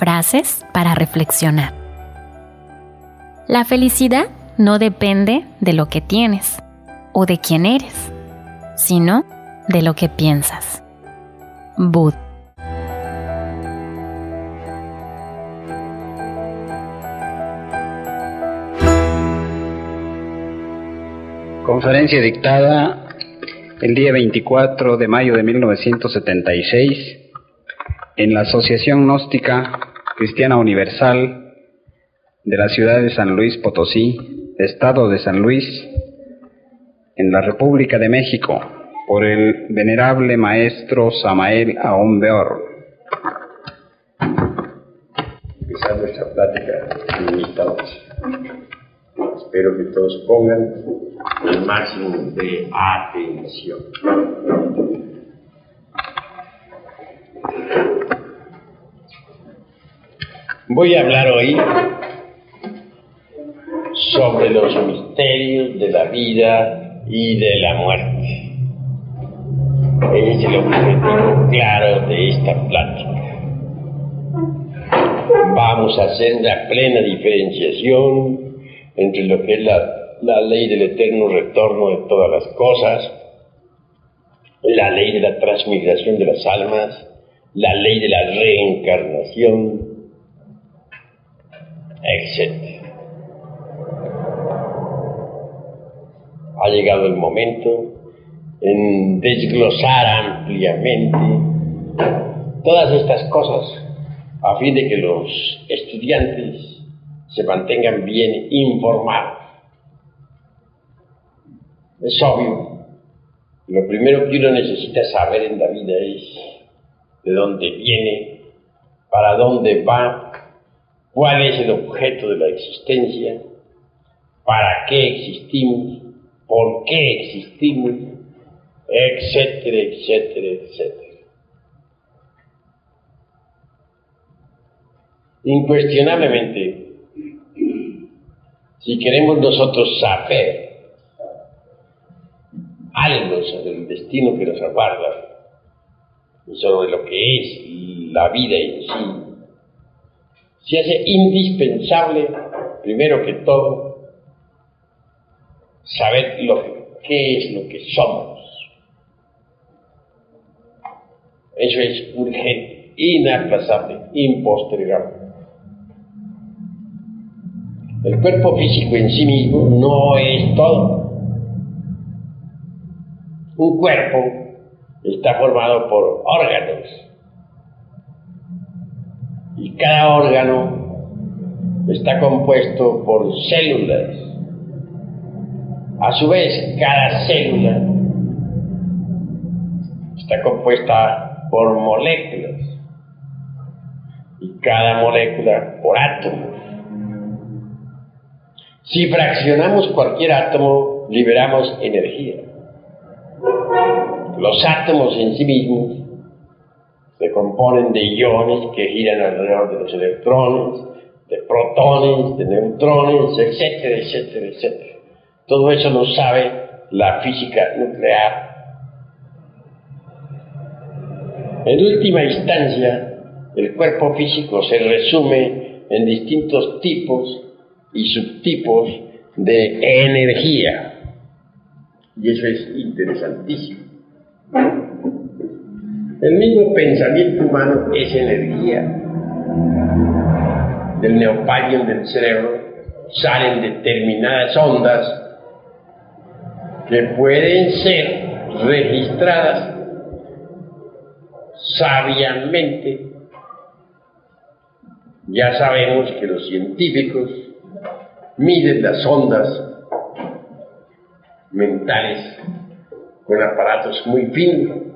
Frases para reflexionar. La felicidad no depende de lo que tienes o de quién eres, sino de lo que piensas. Bud. Conferencia dictada el día 24 de mayo de 1976 en la Asociación Gnóstica Cristiana Universal de la ciudad de San Luis Potosí, Estado de San Luis, en la República de México, por el venerable maestro Samael Aún Weor. Empezar nuestra plática en esta noche. Espero que todos pongan el máximo de atención. Voy a hablar hoy sobre los misterios de la vida y de la muerte. Ese es el objetivo claro de esta plática. Vamos a hacer una plena diferenciación entre lo que es la ley del eterno retorno de todas las cosas, la ley de la transmigración de las almas, la ley de la reencarnación, etc. Ha llegado el momento en desglosar ampliamente todas estas cosas a fin de que los estudiantes se mantengan bien informados. Es obvio, lo primero que uno necesita saber en la vida es de dónde viene, para dónde va, cuál es el objeto de la existencia, para qué existimos, por qué existimos, etcétera, etcétera, etcétera. Incuestionablemente, si queremos nosotros saber algo sobre el destino que nos aguarda y sobre lo que es la vida en sí, se hace indispensable, primero que todo, saber qué es lo que somos. Eso es urgente, inaplazable, impostergable. El cuerpo físico en sí mismo no es todo. Un cuerpo está formado por órganos y cada órgano está compuesto por células. A su vez, cada célula está compuesta por moléculas y cada molécula por átomos. Si fraccionamos cualquier átomo, liberamos energía. Los átomos en sí mismos se componen de iones que giran alrededor de los electrones, de protones, de neutrones, etcétera, etcétera, etcétera. Todo eso lo sabe la física nuclear. En última instancia, el cuerpo físico se resume en distintos tipos y subtipos de energía. Y eso es interesantísimo. El mismo pensamiento humano es energía. Del neopalio del cerebro salen determinadas ondas que pueden ser registradas sabiamente. Ya sabemos que los científicos miden las ondas mentales con aparatos muy finos